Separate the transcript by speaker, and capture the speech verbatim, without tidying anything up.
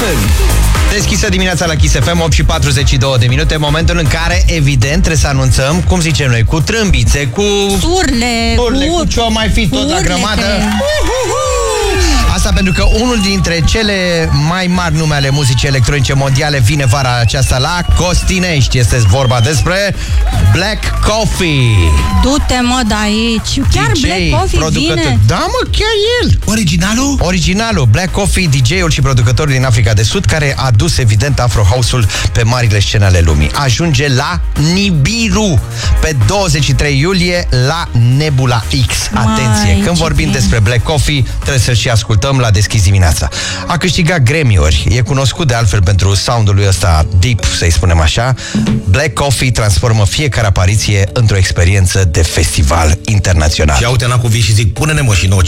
Speaker 1: Român.
Speaker 2: Deschisă dimineața la Kiss F M, opt și patruzeci și două de minute, momentul în care, evident, trebuie să anunțăm, cum zicem noi, cu trâmbițe, cu...
Speaker 3: Surle,
Speaker 2: Urle, cu, cu ce-o mai fi tot la grămadă. Asta pentru că unul dintre cele mai mari nume ale muzicii electronice mondiale vine vara aceasta la Costinești. Este vorba despre Black Coffee.
Speaker 3: Du-te, mă, de aici. Chiar
Speaker 2: D J,
Speaker 3: Black Coffee
Speaker 2: producător.
Speaker 3: vine?
Speaker 2: Da, mă, chiar el.
Speaker 1: Originalul?
Speaker 2: Originalul, Black Coffee, D J-ul și producătorul din Africa de Sud, care a dus, evident, Afro House-ul pe marile scene ale lumii. Ajunge la Nibiru pe douăzeci și trei iulie la Nebula X. Atenție,
Speaker 3: Mai,
Speaker 2: când vorbim
Speaker 3: bine.
Speaker 2: despre Black Coffee, trebuie să-l și ascultăm la Deschis dimineața. A câștigat Grammy-uri. E cunoscut de altfel pentru soundul lui ăsta deep, să-i spunem așa. Black Coffee transformă fiecare apariție într-o experiență de festival internațional.
Speaker 1: Și uite, n-a cu vii și zic, pune-ne mă și nouă